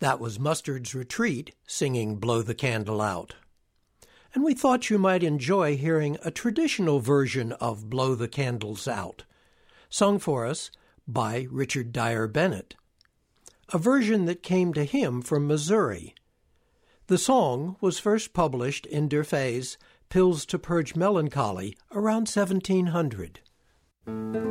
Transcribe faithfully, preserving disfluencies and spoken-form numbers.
That was Mustard's Retreat singing Blow the Candle Out. And we thought you might enjoy hearing a traditional version of Blow the Candles Out, sung for us by Richard Dyer Bennett, a version that came to him from Missouri. The song was first published in Durfey's Pills to Purge Melancholy around seventeen hundred.